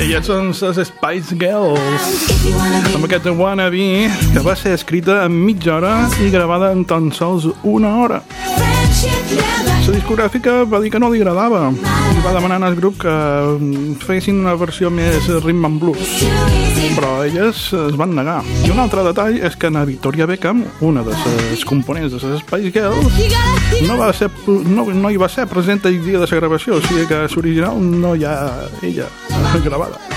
Elles són les Spice Girls, amb aquesta Wannabe, que va ser escrita en mitja hora i gravada en tan sols una hora. La discogràfica va dir que no li agradava i va demanar al grup que fessin una versió més rhythm and blues, però elles es van negar. I un altre detall és que Victoria Beckham, una de les components de les Spice Girls, no hi va ser present el dia de la gravació, o sigui que l'original no hi ha ella gravada.